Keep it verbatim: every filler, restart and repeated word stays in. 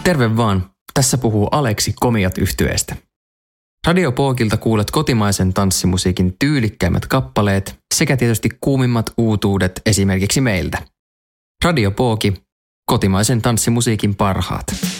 Terve vaan, tässä puhuu Aleksi Komiat -yhtyeestä. Radio Pookilta kuulet kotimaisen tanssimusiikin tyylikkäimmät kappaleet sekä tietysti kuumimmat uutuudet esimerkiksi meiltä. Radio Pooki, kotimaisen tanssimusiikin parhaat.